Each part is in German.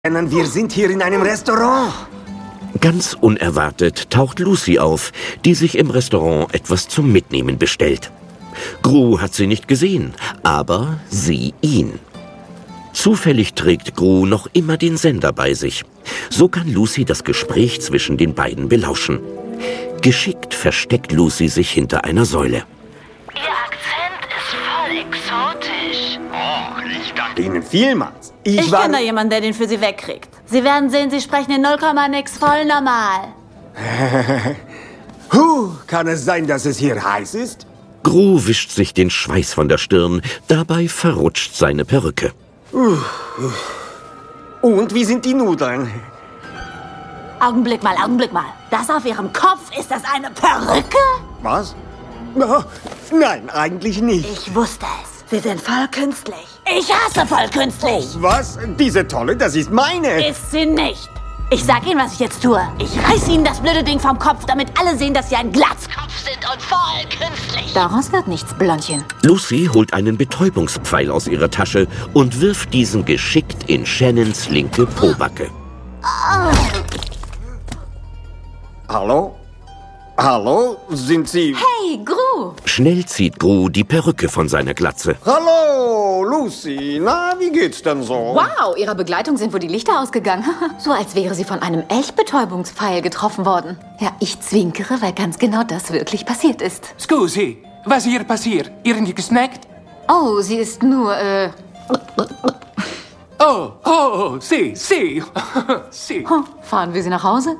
Wir sind hier in einem Restaurant. Ganz unerwartet taucht Lucy auf, die sich im Restaurant etwas zum Mitnehmen bestellt. Gru hat sie nicht gesehen, aber sie ihn. Zufällig trägt Gru noch immer den Sender bei sich. So kann Lucy das Gespräch zwischen den beiden belauschen. Geschickt versteckt Lucy sich hinter einer Säule. Ihr Akzent ist voll exotisch. Oh, ich danke Ihnen vielmals. Ich kenne da jemanden, der den für Sie wegkriegt. Sie werden sehen, Sie sprechen in 0, nix voll normal. Kann es sein, dass es hier heiß ist? Gru wischt sich den Schweiß von der Stirn, dabei verrutscht seine Perücke. Und wie sind die Nudeln? Augenblick mal. Das auf Ihrem Kopf, ist das eine Perücke? Was? Oh, nein, eigentlich nicht. Ich wusste es. Sie sind voll künstlich. Ich hasse voll künstlich. Was? Diese tolle, das ist meine. Ist sie nicht. Ich sag Ihnen, was ich jetzt tue. Ich reiß Ihnen das blöde Ding vom Kopf, damit alle sehen, dass Sie ein Glatzkopf sind und voll künstlich. Daraus wird nichts, Blondchen. Lucy holt einen Betäubungspfeil aus ihrer Tasche und wirft diesen geschickt in Shannons linke Pobacke. Hallo? Hallo? Sind Sie... Hey, Gru! Schnell zieht Gru die Perücke von seiner Glatze. Hallo, Lucy. Na, wie geht's denn so? Wow, Ihrer Begleitung sind wohl die Lichter ausgegangen. So als wäre sie von einem Echtbetäubungspfeil getroffen worden. Ja, ich zwinkere, weil ganz genau das wirklich passiert ist. Scusi, was hier passiert? Irgendwie gesnackt? Oh, sie ist nur, Oh, sì. sì. fahren wir sie nach Hause?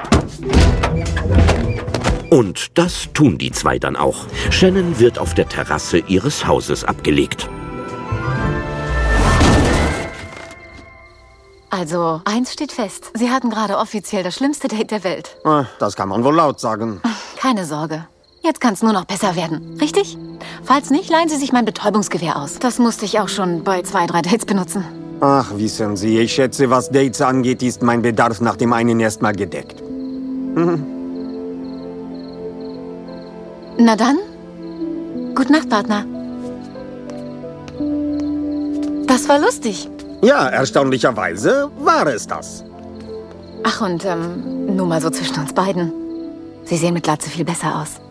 Und das tun die zwei dann auch. Shannon wird auf der Terrasse ihres Hauses abgelegt. Also, eins steht fest. Sie hatten gerade offiziell das schlimmste Date der Welt. Das kann man wohl laut sagen. Keine Sorge. Jetzt kann es nur noch besser werden. Richtig? Falls nicht, leihen Sie sich mein Betäubungsgewehr aus. Das musste ich auch schon bei 2, 3 Dates benutzen. Ach, wissen Sie, ich schätze, was Dates angeht, ist mein Bedarf nach dem einen erstmal gedeckt. Na dann, gute Nacht, Partner. Das war lustig. Ja, erstaunlicherweise war es das. Ach, und nur mal so zwischen uns beiden. Sie sehen mit Glatze viel besser aus.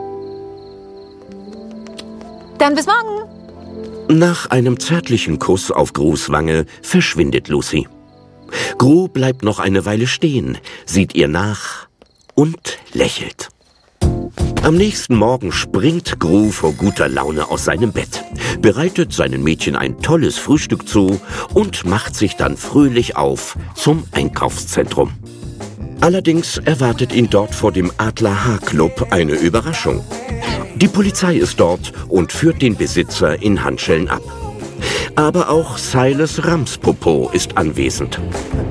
Dann bis morgen. Nach einem zärtlichen Kuss auf Grus Wange verschwindet Lucy. Gru bleibt noch eine Weile stehen, sieht ihr nach und lächelt. Am nächsten Morgen springt Gru vor guter Laune aus seinem Bett, bereitet seinen Mädchen ein tolles Frühstück zu und macht sich dann fröhlich auf zum Einkaufszentrum. Allerdings erwartet ihn dort vor dem Adler Haarclub eine Überraschung. Die Polizei ist dort und führt den Besitzer in Handschellen ab. Aber auch Silas Ramspopo ist anwesend.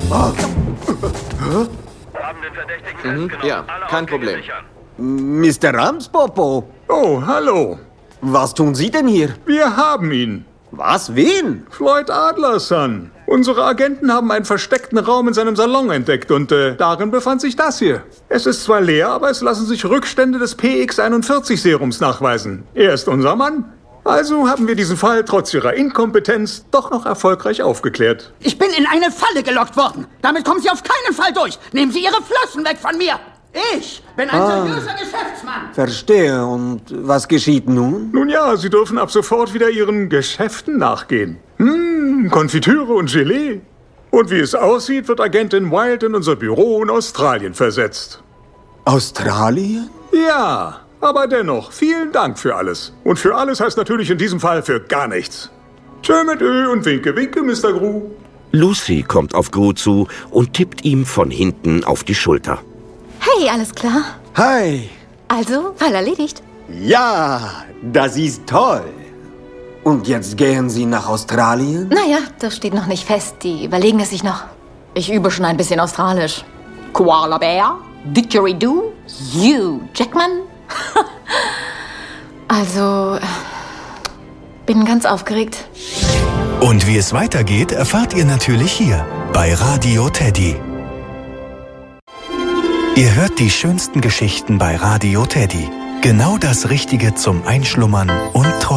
Ja, kein Problem. Mr. Ramspopo, Oh, hallo. was tun Sie denn hier? Wir haben ihn. Was? Wen? Floyd Adlerson. Unsere Agenten haben einen versteckten Raum in seinem Salon entdeckt und darin befand sich das hier. Es ist zwar leer, aber es lassen sich Rückstände des PX41-Serums nachweisen. Er ist unser Mann. Also haben wir diesen Fall trotz ihrer Inkompetenz doch noch erfolgreich aufgeklärt. Ich bin in eine Falle gelockt worden. Damit kommen Sie auf keinen Fall durch. Nehmen Sie Ihre Flossen weg von mir. Ich bin ein seriöser Geschäftsmann. Verstehe. Und was geschieht nun? Nun ja, Sie dürfen ab sofort wieder Ihren Geschäften nachgehen. Konfitüre und Gelee. Und wie es aussieht, wird Agentin Wild in unser Büro in Australien versetzt. Australien? Ja, aber dennoch, vielen Dank für alles. Und für alles heißt natürlich in diesem Fall für gar nichts. Tschö mit Ö und winke, winke, Mr. Gru. Lucy kommt auf Gru zu und tippt ihm von hinten auf die Schulter. Hey, alles klar? Hi. Also, Fall erledigt. Ja, das ist toll. Und jetzt gehen Sie nach Australien? Naja, das steht noch nicht fest. Die überlegen es sich noch. Ich übe schon ein bisschen Australisch. Koala Bear, Didgeridoo, Hugh Jackman. Also, bin ganz aufgeregt. Und wie es weitergeht, erfahrt ihr natürlich hier bei Radio Teddy. Ihr hört die schönsten Geschichten bei Radio Teddy. Genau das Richtige zum Einschlummern und Träumen.